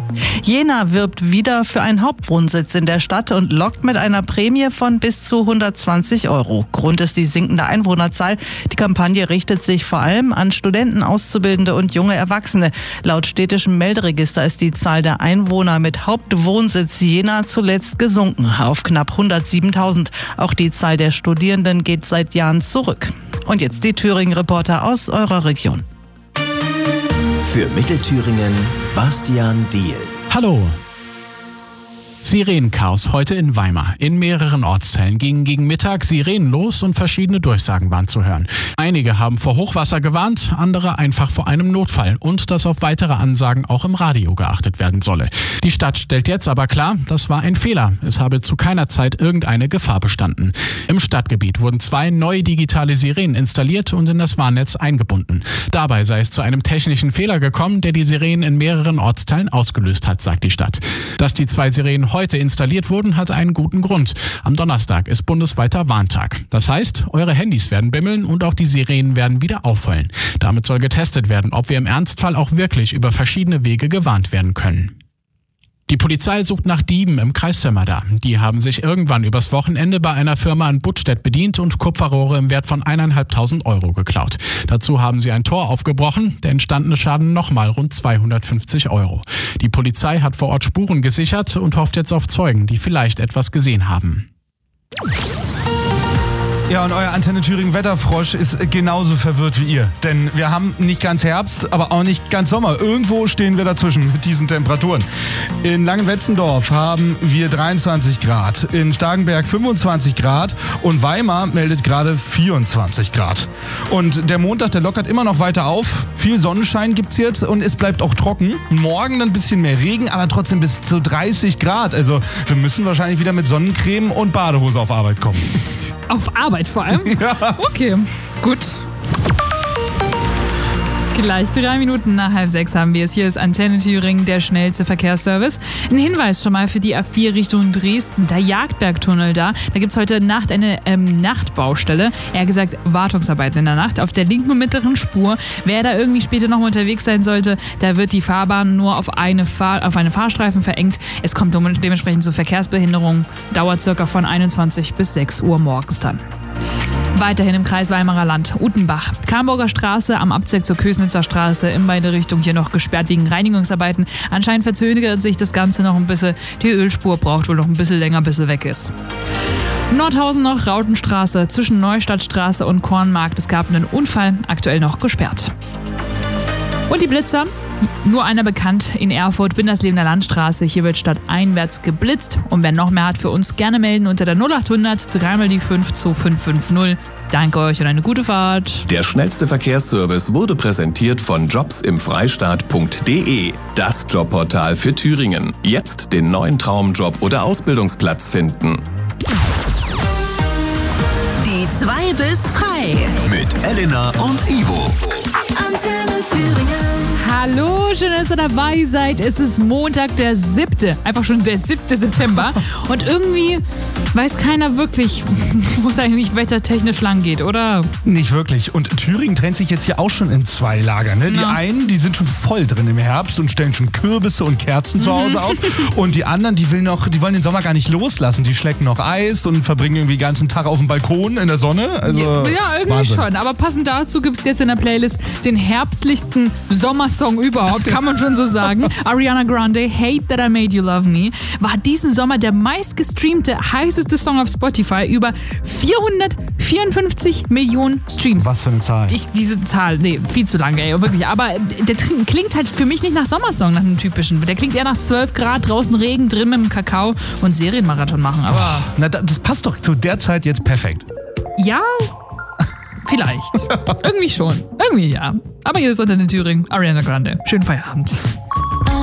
Jena wirbt wieder für einen Hauptwohnsitz in der Stadt und lockt mit einer Prämie von bis zu 120 €. Grund ist die sinkende Einwohnerzahl. Die Kampagne richtet sich vor allem an Studenten, Auszubildende und junge Erwachsene. Laut städtischem Melderegister ist die Zahl der Einwohner mit Hauptwohnsitz Jena zuletzt gesunken auf knapp 107.000. Auch die Zahl der Studierenden geht seit Jahren zurück. Und jetzt die Thüringen-Reporter aus eurer Region. Für Mittelthüringen Bastian Diehl. Hallo. Sirenenchaos heute in Weimar. In mehreren Ortsteilen gingen gegen Mittag Sirenen los und verschiedene Durchsagen waren zu hören. Einige haben vor Hochwasser gewarnt, andere einfach vor einem Notfall und dass auf weitere Ansagen auch im Radio geachtet werden solle. Die Stadt stellt jetzt aber klar, das war ein Fehler. Es habe zu keiner Zeit irgendeine Gefahr bestanden. Im Stadtgebiet wurden 2 neue digitale Sirenen installiert und in das Warnnetz eingebunden. Dabei sei es zu einem technischen Fehler gekommen, der die Sirenen in mehreren Ortsteilen ausgelöst hat, sagt die Stadt. Dass die 2 Sirenen heute installiert wurden, hat einen guten Grund. Am Donnerstag ist bundesweiter Warntag. Das heißt, eure Handys werden bimmeln und auch die Sirenen werden wieder auffallen. Damit soll getestet werden, ob wir im Ernstfall auch wirklich über verschiedene Wege gewarnt werden können. Die Polizei sucht nach Dieben im Kreis Sömmerda. Die haben sich irgendwann übers Wochenende bei einer Firma in Buttstedt bedient und Kupferrohre im Wert von 1.500 € geklaut. Dazu haben sie ein Tor aufgebrochen. Der entstandene Schaden nochmal rund 250 €. Die Polizei hat vor Ort Spuren gesichert und hofft jetzt auf Zeugen, die vielleicht etwas gesehen haben. Ja, und euer Antenne Thüringen Wetterfrosch ist genauso verwirrt wie ihr. Denn wir haben nicht ganz Herbst, aber auch nicht ganz Sommer. Irgendwo stehen wir dazwischen mit diesen Temperaturen. In Langenwetzendorf haben wir 23 Grad, in Starkenberg 25 Grad und Weimar meldet gerade 24 Grad. Und der Montag, der lockert immer noch weiter auf. Viel Sonnenschein gibt's jetzt und es bleibt auch trocken. Morgen dann ein bisschen mehr Regen, aber trotzdem bis zu 30 Grad. Also wir müssen wahrscheinlich wieder mit Sonnencreme und Badehose auf Arbeit kommen. Auf Arbeit vor allem? Ja. Okay, gut. Gleich 3 Minuten nach 5:30 haben wir es. Hier ist Antenne Thüringen, der schnellste Verkehrsservice. Ein Hinweis schon mal für die A4 Richtung Dresden. Der Jagdbergtunnel da gibt es heute Nacht eine Nachtbaustelle. Eher gesagt Wartungsarbeiten in der Nacht auf der linken und mittleren Spur. Wer da irgendwie später noch unterwegs sein sollte, da wird die Fahrbahn nur auf eine Fahrstreifen verengt. Es kommt dementsprechend zu Verkehrsbehinderungen. Dauert circa von 21 bis 6 Uhr morgens dann. Weiterhin im Kreis Weimarer Land, Utenbach. Kamburger Straße am Abzweig zur Kösnitzer Straße in beide Richtungen hier noch gesperrt wegen Reinigungsarbeiten. Anscheinend verzögert sich das Ganze noch ein bisschen. Die Ölspur braucht wohl noch ein bisschen länger, bis sie weg ist. Nordhausen noch, Rautenstraße zwischen Neustadtstraße und Kornmarkt. Es gab einen Unfall, aktuell noch gesperrt. Und die Blitzer? Nur einer bekannt in Erfurt, Binderslebener Landstraße. Hier wird stadteinwärts geblitzt. Und wer noch mehr hat für uns, gerne melden unter der 0800 3 die 5 2550. Danke euch und eine gute Fahrt. Der schnellste Verkehrsservice wurde präsentiert von jobsimfreistaat.de. Das Jobportal für Thüringen. Jetzt den neuen Traumjob oder Ausbildungsplatz finden. Die 2 bis frei. Mit Elena und Ivo. Antenne Thüringen. Hallo, schön, dass ihr dabei seid. Es ist Montag, der 7. Einfach schon der 7. September. Und irgendwie weiß keiner wirklich, wo es eigentlich wettertechnisch lang geht, oder? Nicht wirklich. Und Thüringen trennt sich jetzt hier auch schon in 2 Lager. Ne? Die einen, die sind schon voll drin im Herbst und stellen schon Kürbisse und Kerzen zu Hause auf. Und die anderen, die wollen den Sommer gar nicht loslassen. Die schlecken noch Eis und verbringen irgendwie den ganzen Tag auf dem Balkon in der Sonne. Also, ja, irgendwie Wahnsinn. schon. Aber passend dazu gibt es jetzt in der Playlist den herbstlichsten Sommersong überhaupt, kann man schon so sagen. Ariana Grande, Hate That I Made You Love Me, war diesen Sommer der meistgestreamte, heißeste Song auf Spotify. Über 454 Millionen Streams. Was für eine Zahl. Diese Zahl, viel zu lange, ey, wirklich. Aber der klingt halt für mich nicht nach Sommersong, nach einem typischen. Der klingt eher nach 12 Grad, draußen Regen, drin mit dem Kakao und Serienmarathon machen. Aber Na, das passt doch zu der Zeit jetzt perfekt. ja, vielleicht. Irgendwie schon. Irgendwie ja. Aber hier ist Antenne Thüringen, Ariana Grande. Schönen Feierabend.